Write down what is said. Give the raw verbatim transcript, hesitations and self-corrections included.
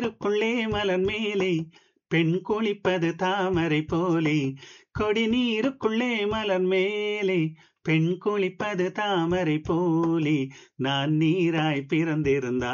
நீருக்குள்ளே மலர் மேலே பெண் குளிப்பது தாமரை போலே. கொடி நீருக்குள்ளே மலர் மேலே பெண் குளிப்பது தாமரை போலே. நான் நீராய் பிறந்திருந்தால்